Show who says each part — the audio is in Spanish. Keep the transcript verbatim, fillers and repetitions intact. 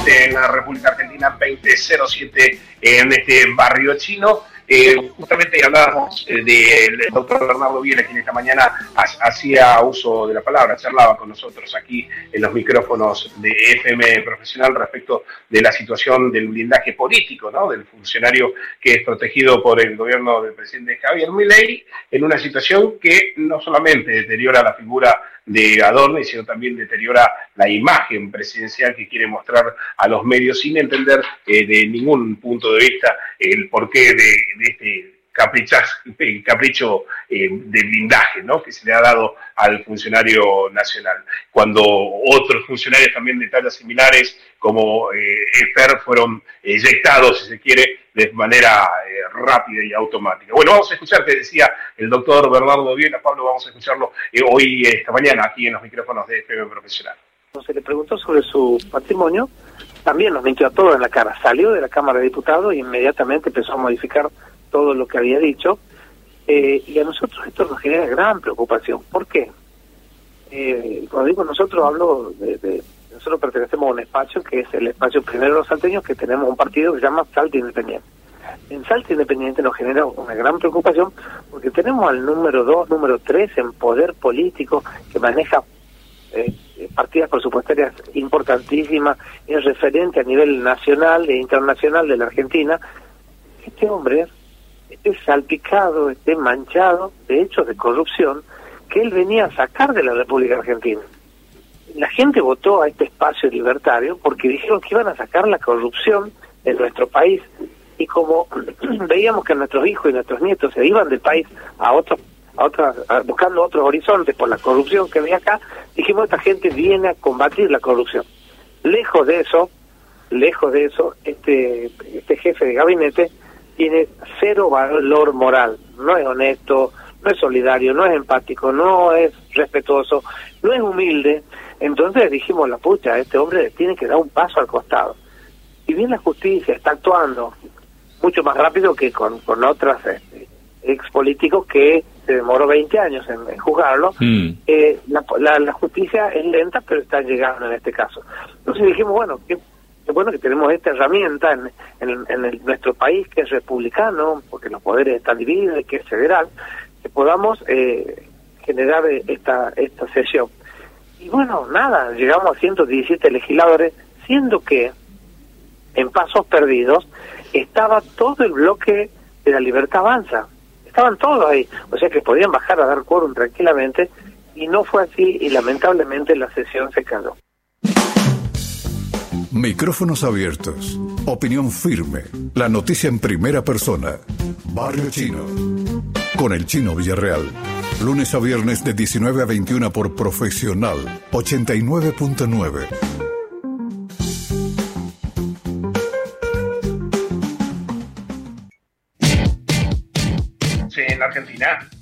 Speaker 1: siete en la República Argentina, veinte cero siete en este barrio chino. Eh, justamente hablábamos eh, del doctor Bernardo Viera, quien esta mañana hacía uso de la palabra, charlaba con nosotros aquí en los micrófonos de F M Profesional respecto de la situación del blindaje político, ¿no? Del funcionario que es protegido por el gobierno del presidente Javier Milei, en una situación que no solamente deteriora la figura de Adorni, sino también deteriora la imagen presidencial que quiere mostrar a los medios sin entender eh, de ningún punto de vista el porqué de, de este el capricho eh, de blindaje, ¿no?, que se le ha dado al funcionario nacional, cuando otros funcionarios también de tallas similares como eh, Esper fueron eyectados, si se quiere, de manera eh, rápida y automática. Bueno, vamos a escuchar que decía el doctor Bernardo Viera. Pablo, vamos a escucharlo eh, hoy, esta mañana, aquí en los micrófonos de F M Profesional.
Speaker 2: Se le preguntó sobre su patrimonio, también nos mintió a todos en la cara. Salió de la Cámara de Diputados e inmediatamente empezó a modificar todo lo que había dicho, eh, y a nosotros esto nos genera gran preocupación. ¿Por qué? Eh, cuando digo nosotros, hablo de, de... Nosotros pertenecemos a un espacio que es el espacio Primero de los Salteños, que tenemos un partido que se llama Salta Independiente. En Salta Independiente nos genera una gran preocupación porque tenemos al número dos, número tres en poder político, que maneja eh, partidas presupuestarias importantísimas, es referente a nivel nacional e internacional de la Argentina. Este hombre esté salpicado, esté manchado de hechos de corrupción que él venía a sacar de la República Argentina. La gente votó a este espacio libertario porque dijeron que iban a sacar la corrupción de nuestro país, y como veíamos que nuestros hijos y nuestros nietos se iban del país a otros, a otras, a, buscando otros horizontes por la corrupción que había acá, dijimos, esta gente viene a combatir la corrupción. Lejos de eso, lejos de eso, este, este jefe de gabinete tiene cero valor moral, no es honesto, no es solidario, no es empático, no es respetuoso, no es humilde. Entonces dijimos, la pucha, este hombre tiene que dar un paso al costado. Y bien la justicia está actuando mucho más rápido que con, con otras este, ex políticos que se demoró veinte años en, en juzgarlo. Mm. Eh, la, la, la justicia es lenta, pero está llegando en este caso. Entonces dijimos, bueno, qué, qué bueno que tenemos esta herramienta en, en, en el, nuestro país, que es republicano, porque los poderes están divididos, que es federal, que podamos eh, generar esta, esta sesión. Y bueno, nada, llegamos a ciento diecisiete legisladores, siendo que en Pasos Perdidos estaba todo el bloque de La Libertad Avanza. Estaban todos ahí, o sea que podían bajar a dar quórum tranquilamente, y no fue así, y lamentablemente la sesión se cayó.
Speaker 3: Micrófonos abiertos, opinión firme, la noticia en primera persona. Barrio Chino, con el Chino Villarreal. Lunes a viernes de diecinueve a veintiuna por Profesional ochenta y nueve punto nueve.
Speaker 1: En la Argentina